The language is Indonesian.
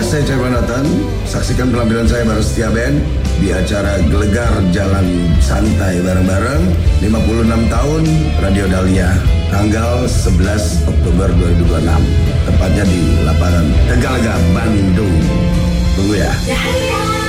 saya Coy Panatan. Saksikan penampilan saya bareng Setia Band di acara Gelegar Jalan Santai bareng-bareng 56 tahun Radio Dahlia tanggal 11 Oktober 2026. Tepatnya di lapangan Tegalega, Bandung. Tunggu ya.